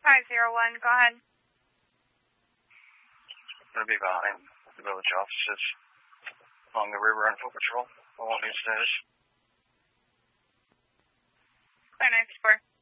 501, go ahead. Going to be behind the village offices along the river on foot patrol. All new status. 594.